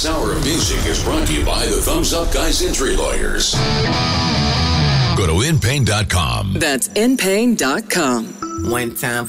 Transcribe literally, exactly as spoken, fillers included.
This hour of music is brought to you by the Thumbs Up Guys Injury Lawyers. Go to in pain dot com. That's in pain dot com. One time